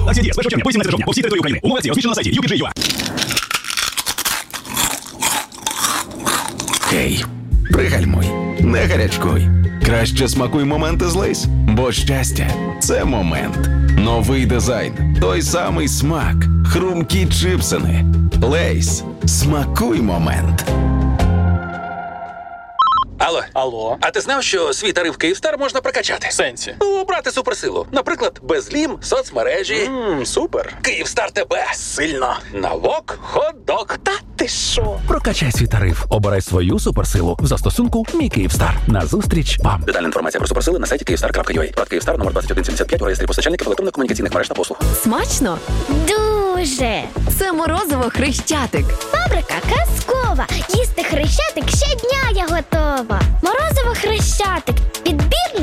Акція діє з 1 червня по 17 жовтня по всій території України. Умови акції розміщено на сайті UPG.ua. Хей, пригальмуй, не гарячкуй. Краще смакуй моменти з Лейс, бо щастя – це момент. Новий дизайн, той самий смак, хрумкі чипсини. Лейс, смакуй момент. Алло. А ти знав, що свій тариф Київстар можна прокачати? В сенсі? Ну, брати суперсилу. Наприклад, безлім, соцмережі. Супер. Київстар тебе. Сильно. Навок, хот-дог. Та ти що? Прокачай свій тариф. Обирай свою суперсилу в застосунку «Мій Київстар». Назустріч вам. Детальна інформація про суперсили на сайті Kyivstar.ua. Прод Київстар номер 2175 у реєстрі постачальників електронно-комунікаційних мереж та послуг. Смачно? Дуже. Це морозиво Хрещатик. Фабрика казкова. Їсти Хрещатик щодня я готова. Морозиво Хрещатик. Підбірне